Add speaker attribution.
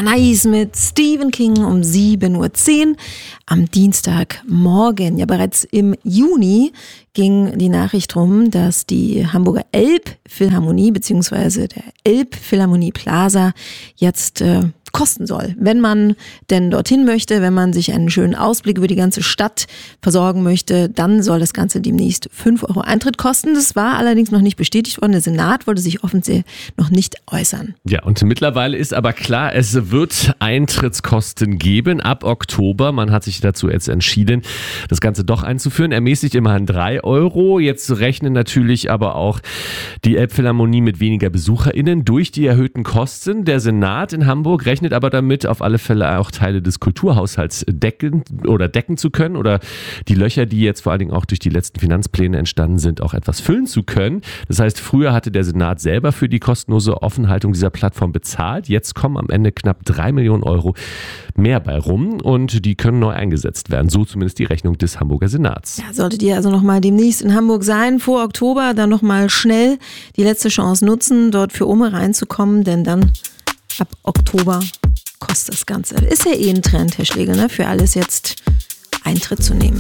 Speaker 1: Anais mit Stephen King um 7:10 Uhr am Dienstagmorgen. Ja, bereits im Juni ging die Nachricht rum, dass die Hamburger Elbphilharmonie bzw. der Elbphilharmonie Plaza jetzt kosten soll. Wenn man denn dorthin möchte, wenn man sich einen schönen Ausblick über die ganze Stadt versorgen möchte, dann soll das Ganze demnächst 5 Euro Eintritt kosten. Das war allerdings noch nicht bestätigt worden. Der Senat wollte sich offensichtlich noch nicht äußern.
Speaker 2: Ja, und mittlerweile ist aber klar, es wird Eintrittskosten geben ab Oktober. Man hat sich dazu jetzt entschieden, das Ganze doch einzuführen. Ermäßigt immerhin 3 Euro. Jetzt rechnen natürlich aber auch die Elbphilharmonie mit weniger BesucherInnen durch die erhöhten Kosten. Der Senat in Hamburg rechnet aber damit, auf alle Fälle auch Teile des Kulturhaushalts decken zu können oder die Löcher, die jetzt vor allen Dingen auch durch die letzten Finanzpläne entstanden sind, auch etwas füllen zu können. Das heißt, früher hatte der Senat selber für die kostenlose Offenhaltung dieser Plattform bezahlt. Jetzt kommen am Ende knapp 3 Millionen Euro mehr bei rum und die können neu eingesetzt werden. So zumindest die Rechnung des Hamburger Senats.
Speaker 1: Ja, solltet ihr also nochmal demnächst in Hamburg sein, vor Oktober, dann nochmal schnell die letzte Chance nutzen, dort für Ome reinzukommen, denn dann ab Oktober kostet das Ganze. Ist ja eh ein Trend, Herr Schlegel, ne? Für alles jetzt Eintritt zu nehmen.